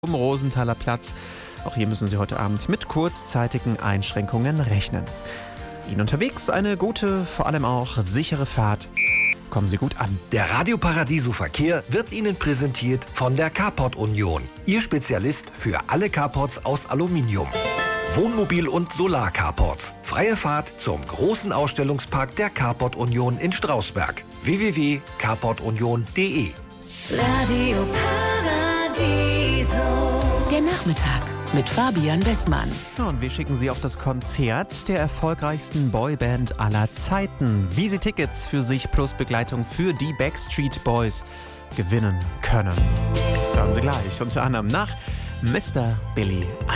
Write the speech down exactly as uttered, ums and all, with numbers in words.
Am Rosenthaler Platz. Auch hier müssen Sie heute Abend mit kurzzeitigen Einschränkungen rechnen. Ihnen unterwegs eine gute, vor allem auch sichere Fahrt. Kommen Sie gut an. Der Radio Paradiso Verkehr wird Ihnen präsentiert von der Carport Union. Ihr Spezialist für alle Carports aus Aluminium. Wohnmobil- und Solar-Carports. Freie Fahrt zum großen Ausstellungspark der Carport Union in Strausberg. w w w punkt carport union punkt d e Radio Paradiso. Der Nachmittag mit Fabian Westmann. Ja, und wir schicken Sie auf das Konzert der erfolgreichsten Boyband aller Zeiten. Wie Sie Tickets für sich plus Begleitung für die Backstreet Boys gewinnen können. Das hören Sie gleich, unter anderem nach Mister Billy